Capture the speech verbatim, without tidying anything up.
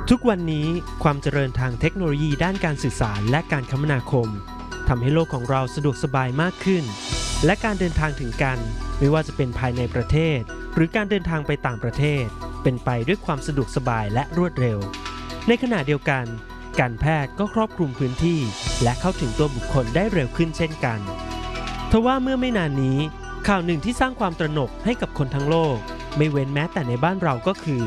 ทุกวันนี้ความเจริญทางเทคโนโลยีด้านการสื่อสารและการคมนาคมทำให้โลกของเราสะดวกสบายมากขึ้นและการเดินทางถึงกันไม่ว่าจะเป็นภายในประเทศหรือการเดินทางไปต่างประเทศเป็นไปด้วยความสะดวกสบายและรวดเร็วในขณะเดียวกันการแพทย์ก็ครอบคลุมพื้นที่และเข้าถึงตัวบุคคลได้เร็วขึ้นเช่นกันทว่าเมื่อไม่นานนี้ข่าวหนึ่งที่สร้างความตระหนกให้กับคนทั้งโลกไม่เว้นแม้แต่ในบ้านเราก็คือ